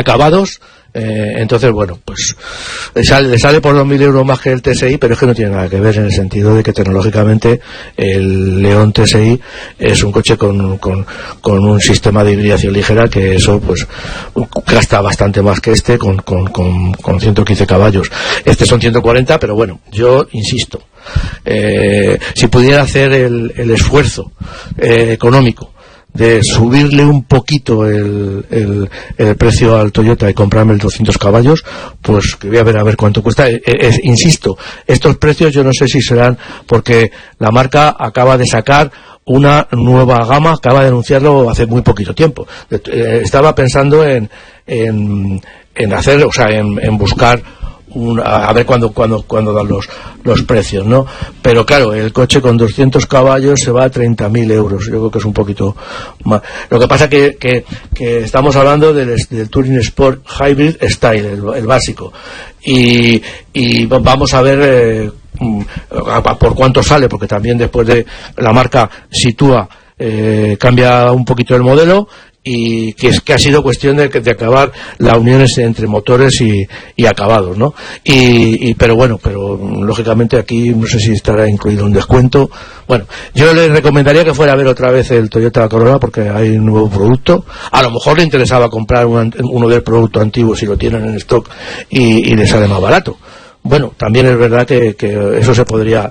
acabados. Entonces, bueno, pues le sale por 2.000 euros más que el TSI, pero es que no tiene nada que ver, en el sentido de que tecnológicamente el León TSI es un coche con un sistema de hibridación ligera, que eso pues gasta bastante más que este, con 115 caballos. Este son 140, pero bueno, yo insisto, si pudiera hacer el esfuerzo económico de subirle un poquito el precio al Toyota y comprarme el 200 caballos, pues que voy a ver cuánto cuesta. Insisto, estos precios yo no sé si serán porque la marca acaba de sacar una nueva gama, acaba de anunciarlo hace muy poquito tiempo. Estaba pensando en hacer, o sea, en buscar a ver cuándo dan los precios, ¿no? Pero claro, el coche con 200 caballos se va a 30.000 euros. Yo creo que es un poquito más. Lo que pasa que estamos hablando del Touring Sport Hybrid Style, el básico, y vamos a ver por cuánto sale, porque también después de la marca sitúa, cambia un poquito el modelo, y que ha sido cuestión de acabar las uniones entre motores y acabados, ¿no? Pero lógicamente aquí no sé si estará incluido un descuento. Bueno, yo le recomendaría que fuera a ver otra vez el Toyota Corolla, porque hay un nuevo producto. A lo mejor le interesaba comprar uno del producto antiguo si lo tienen en stock y le sale más barato. Bueno, también es verdad que eso se podría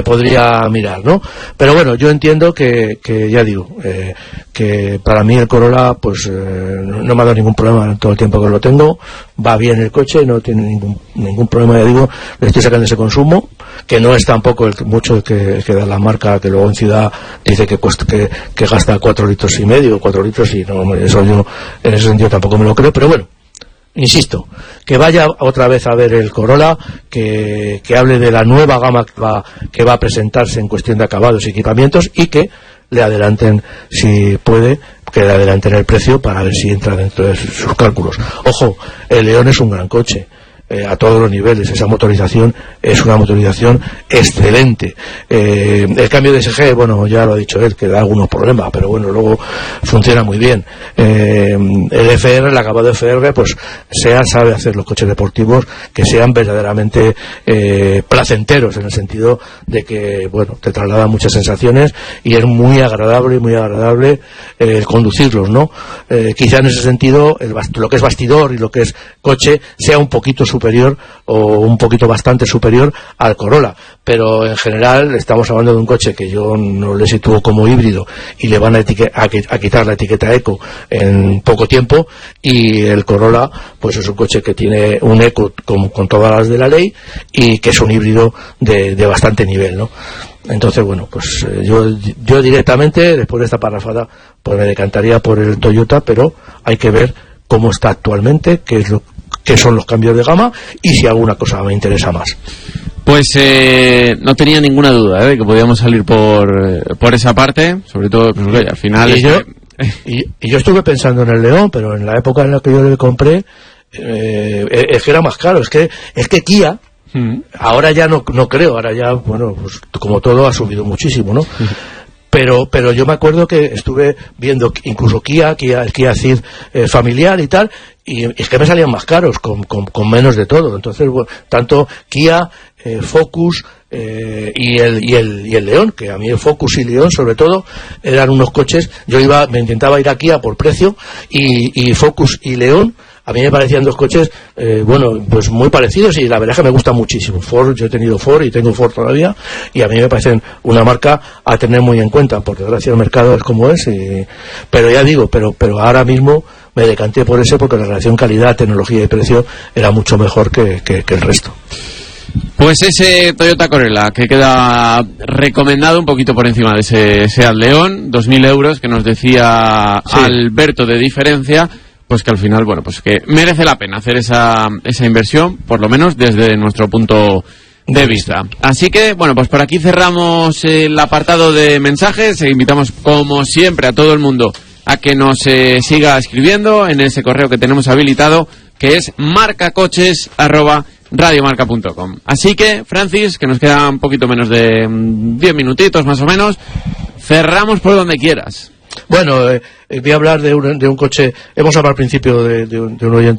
mirar, ¿no? Pero bueno, yo entiendo que ya digo, que para mí el Corolla pues no me ha dado ningún problema en todo el tiempo que lo tengo. Va bien el coche, no tiene ningún problema, ya digo, le estoy sacando ese consumo, que no es tampoco mucho que da la marca, que luego en ciudad dice que gasta 4,5 litros, 4 litros, y no, eso yo en ese sentido tampoco me lo creo, pero bueno. Insisto, que vaya otra vez a ver el Corolla, que hable de la nueva gama que va a presentarse en cuestión de acabados y equipamientos, y que le adelanten, si puede, que le adelanten el precio para ver si entra dentro de sus cálculos. Ojo, el León es un gran coche, a todos los niveles. Esa motorización es una motorización excelente. El cambio de SG, bueno, ya lo ha dicho él, que da algunos problemas, pero bueno, luego funciona muy bien. El FR, el acabado de FR, pues sabe hacer los coches deportivos que sean verdaderamente placenteros, en el sentido de que, bueno, te traslada muchas sensaciones y es muy agradable conducirlos, ¿no? Quizá en ese sentido lo que es bastidor y lo que es coche sea un poquito superior, o un poquito bastante superior al Corolla, pero en general estamos hablando de un coche que yo no le sitúo como híbrido, y le van a quitar la etiqueta eco en poco tiempo, y el Corolla pues es un coche que tiene un eco con todas las de la ley, y que es un híbrido de bastante nivel, ¿no? Entonces, bueno, pues yo directamente, después de esta parrafada, pues me decantaría por el Toyota, pero hay que ver cómo está actualmente, qué son los cambios de gama, y si alguna cosa me interesa más. Pues no tenía ninguna duda de que podíamos salir por esa parte, sobre todo pues, al final. Y yo estuve pensando en el León, pero en la época en la que yo le compré, es que era más caro. Es que Kia, ahora ya no creo, ahora ya, bueno, pues como todo ha subido muchísimo, ¿no? Pero yo me acuerdo que estuve viendo incluso el Kia Ceed familiar y tal, y es que me salían más caros, con menos de todo. Entonces, bueno, tanto Kia, Focus y el León, que a mí el Focus y León sobre todo eran unos coches. Yo me intentaba ir a Kia por precio, y Focus y León a mí me parecían dos coches, bueno, pues muy parecidos, y la verdad es que me gusta muchísimo. Ford, yo he tenido Ford y tengo Ford todavía, y a mí me parecen una marca a tener muy en cuenta. Por desgracia el mercado es como es, pero ya digo, pero ahora mismo me decanté por ese, porque la relación calidad, tecnología y precio era mucho mejor que el resto. Pues ese Toyota Corolla que queda recomendado un poquito por encima de ese Seat León, 2.000 euros, que nos decía sí. Alberto de diferencia, pues que al final, bueno, pues que merece la pena hacer esa inversión, por lo menos desde nuestro punto de vista. Así que, bueno, pues por aquí cerramos el apartado de mensajes. Invitamos, como siempre, a todo el mundo a que nos siga escribiendo en ese correo que tenemos habilitado, que es marcacoches@radiomarca.com. Así que, Francis, que nos queda un poquito menos de 10 minutitos más o menos, cerramos por donde quieras. Bueno, voy a hablar de un coche. Hemos hablado al principio de un oyente